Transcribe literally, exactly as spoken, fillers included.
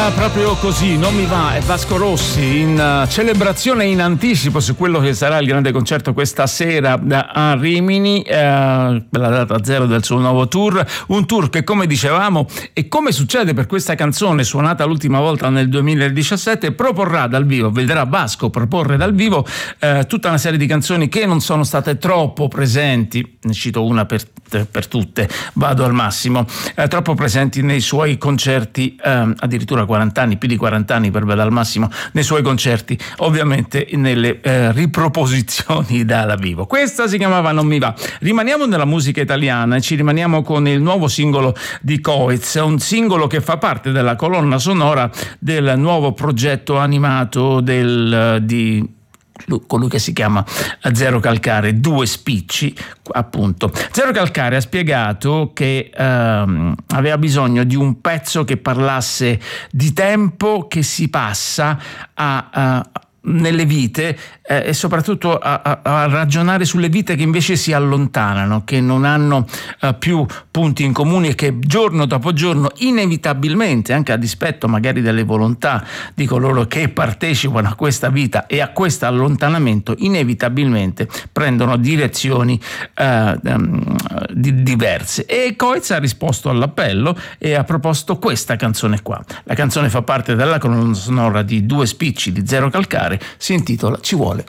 proprio così, non mi va, è Vasco Rossi in uh, celebrazione in anticipo su quello che sarà il grande concerto questa sera a Rimini, uh, la data zero del suo nuovo tour, un tour che, come dicevamo e come succede per questa canzone suonata l'ultima volta nel duemiladiciassette, proporrà dal vivo, vedrà Vasco proporre dal vivo uh, tutta una serie di canzoni che non sono state troppo presenti, ne cito una per, per tutte, vado al massimo, uh, troppo presenti nei suoi concerti, uh, addirittura quaranta anni, più di quaranta anni per Bella al massimo, nei suoi concerti, ovviamente nelle eh, riproposizioni dal vivo. Questa si chiamava Non mi va. Rimaniamo nella musica italiana e ci rimaniamo con il nuovo singolo di Coez, un singolo che fa parte della colonna sonora del nuovo progetto animato del di colui che si chiama Zero Calcare, Due Spicci, appunto. Zero Calcare ha spiegato che ehm, aveva bisogno di un pezzo che parlasse di tempo che si passa a, a nelle vite eh, e soprattutto a, a, a ragionare sulle vite che invece si allontanano, che non hanno eh, più punti in comune e che giorno dopo giorno inevitabilmente, anche a dispetto magari delle volontà di coloro che partecipano a questa vita e a questo allontanamento, inevitabilmente prendono direzioni eh, um, di, diverse. E Coez ha risposto all'appello e ha proposto questa canzone qua. La canzone fa parte della colonna sonora di Due Spicci di Zero Calcare, si intitola Ci vuole